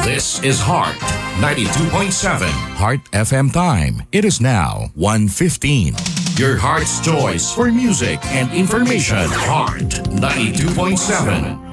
This is Heart 92.7 Heart FM time. It is now 1:15. Your heart's choice for music and information. Heart 92.7